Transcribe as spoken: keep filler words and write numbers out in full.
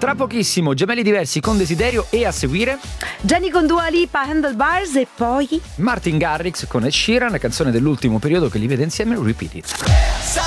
Tra pochissimo Gemelli Diversi con Desiderio e a seguire Jenny con Dua Lipa, Handlebars e poi Martin Garrix con Ed Sheeran, canzone dell'ultimo periodo che li vede insieme, Repeat It.